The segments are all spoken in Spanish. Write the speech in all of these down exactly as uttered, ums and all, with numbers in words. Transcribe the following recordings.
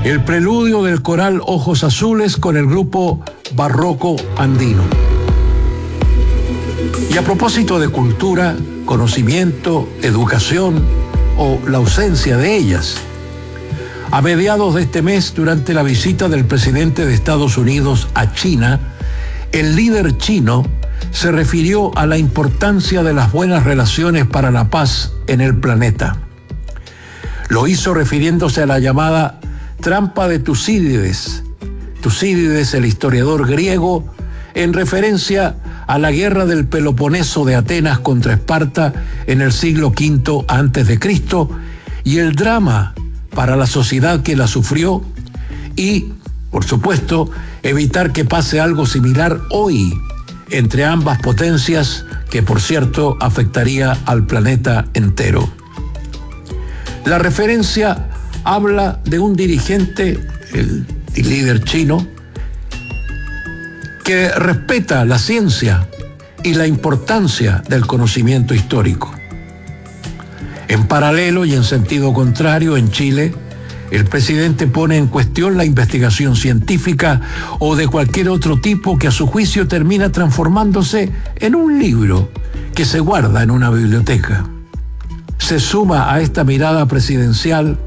El preludio del coral Ojos Azules con el grupo Barroco Andino. Y a propósito de cultura, conocimiento, educación o la ausencia de ellas, a mediados de este mes, durante la visita del presidente de Estados Unidos a China, el líder chino se refirió a la importancia de las buenas relaciones para la paz en el planeta. Lo hizo refiriéndose a la llamada trampa de Tucídides. Tucídides, el historiador griego, en referencia a la guerra del Peloponeso de Atenas contra Esparta en el siglo quinto antes de Cristo y el drama para la sociedad que la sufrió y, por supuesto, evitar que pase algo similar hoy entre ambas potencias que, por cierto, afectaría al planeta entero. La referencia habla de un dirigente, el, el líder chino, que respeta la ciencia y la importancia del conocimiento histórico. En paralelo y en sentido contrario, en Chile, el presidente pone en cuestión la investigación científica o de cualquier otro tipo que a su juicio termina transformándose en un libro que se guarda en una biblioteca. Se suma a esta mirada presidencial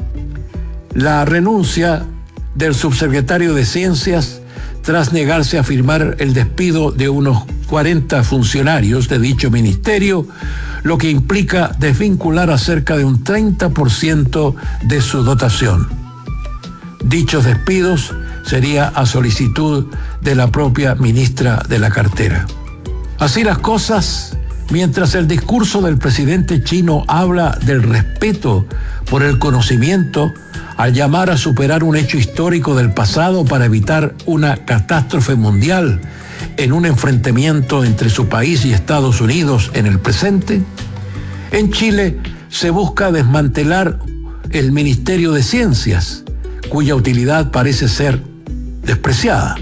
la renuncia del subsecretario de Ciencias tras negarse a firmar el despido de unos cuarenta funcionarios de dicho ministerio, lo que implica desvincular a cerca de un treinta por ciento de su dotación. Dichos despidos sería a solicitud de la propia ministra de la cartera. Así las cosas, mientras el discurso del presidente chino habla del respeto por el conocimiento, al llamar a superar un hecho histórico del pasado para evitar una catástrofe mundial en un enfrentamiento entre su país y Estados Unidos en el presente, en Chile se busca desmantelar el Ministerio de Ciencias, cuya utilidad parece ser despreciada.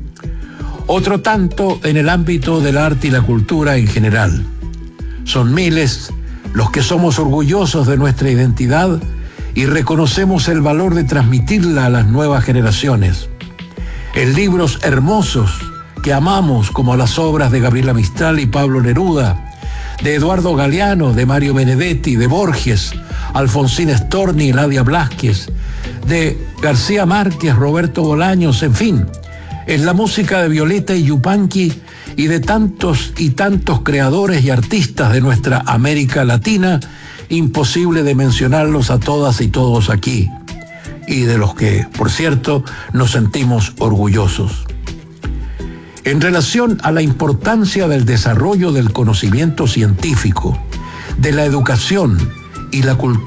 Otro tanto en el ámbito del arte y la cultura en general. Son miles los que somos orgullosos de nuestra identidad y reconocemos el valor de transmitirla a las nuevas generaciones. En libros hermosos que amamos, como las obras de Gabriela Mistral y Pablo Neruda, de Eduardo Galeano, de Mario Benedetti, de Borges, Alfonsín Storni, Ladia Blázquez, de García Márquez, Roberto Bolaños, en fin, en la música de Violeta y Yupanqui y de tantos y tantos creadores y artistas de nuestra América Latina, imposible de mencionarlos a todas y todos aquí, y de los que, por cierto, nos sentimos orgullosos. En relación a la importancia del desarrollo del conocimiento científico, de la educación y la cultura,